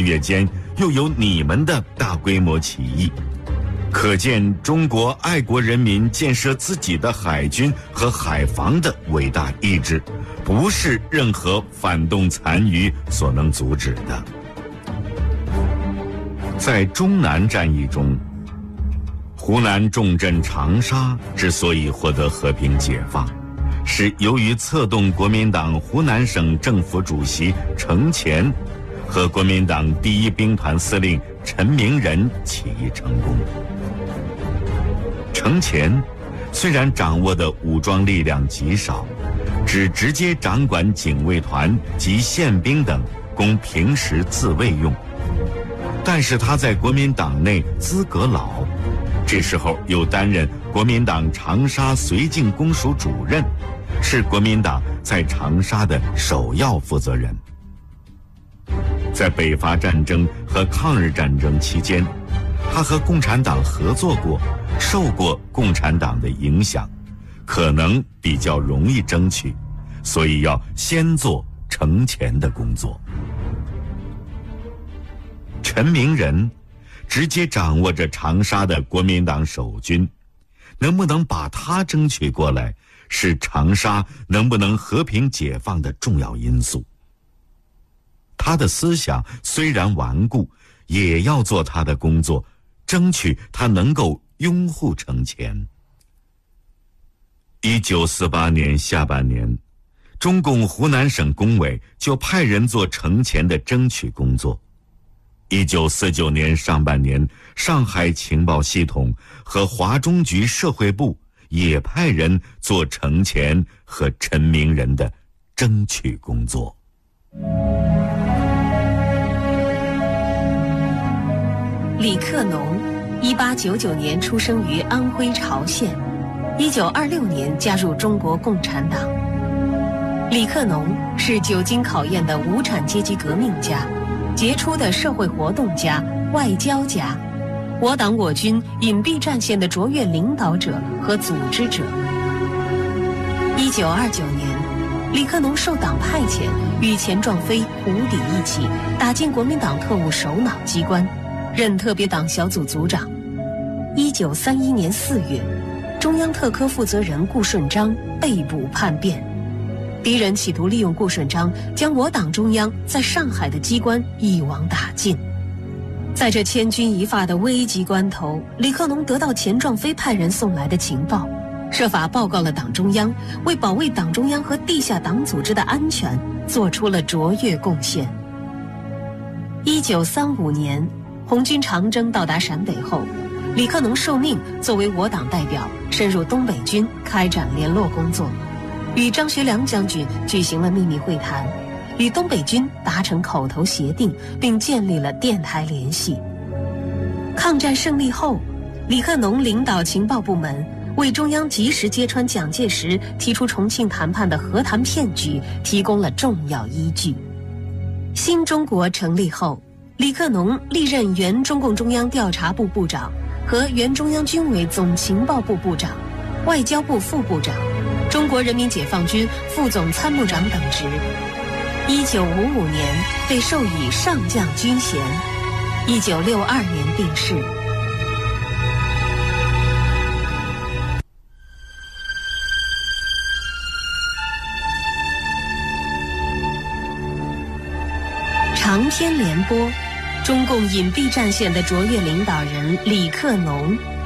月间又有你们的大规模起义，可见中国爱国人民建设自己的海军和海防的伟大意志，不是任何反动残余所能阻止的。在中南战役中，湖南重镇长沙之所以获得和平解放，是由于策动国民党湖南省政府主席程潜和国民党第一兵团司令陈明仁起义成功。程潜虽然掌握的武装力量极少，只直接掌管警卫团及宪兵等，供平时自卫用，但是他在国民党内资格老，这时候又担任国民党长沙绥靖公署主任，是国民党在长沙的首要负责人。在北伐战争和抗日战争期间，他和共产党合作过，受过共产党的影响，可能比较容易争取，所以要先做程潜的工作。陈明仁直接掌握着长沙的国民党守军，能不能把他争取过来，是长沙能不能和平解放的重要因素。他的思想虽然顽固，也要做他的工作，争取他能够拥护程潜。1948年下半年，中共湖南省工委就派人做程潜的争取工作。1949年上半年，上海情报系统和华中局社会部也派人做程潜和陈明仁的争取工作。 李克农1899年出生于安徽巢县，1926年加入中国共产党。李克农是久经考验的无产阶级革命家，杰出的社会活动家、外交家，我党我军隐蔽战线的卓越领导者和组织者。1929年，李克农受党派遣，与钱壮飞、胡底一起打进国民党特务首脑机关，任特别党小组组长。1931年4月，中央特科负责人顾顺章被捕叛变，敌人企图利用顾顺章将我党中央在上海的机关一网打尽。在这千钧一发的危急关头，李克农得到钱壮飞派人送来的情报，设法报告了党中央，为保卫党中央和地下党组织的安全做出了卓越贡献。1935年，红军长征到达陕北后，李克农受命作为我党代表深入东北军开展联络工作，与张学良将军举行了秘密会谈，与东北军达成口头协定，并建立了电台联系。抗战胜利后，李克农领导情报部门，为中央及时揭穿蒋介石提出重庆谈判的和谈骗局提供了重要依据。新中国成立后，李克农历任原中共中央调查部部长和原中央军委总情报部部长、外交部副部长、中国人民解放军副总参谋长等职。1955年被授以上将军衔，1962年病逝。长篇联播，中共隐蔽战线的卓越领导人李克农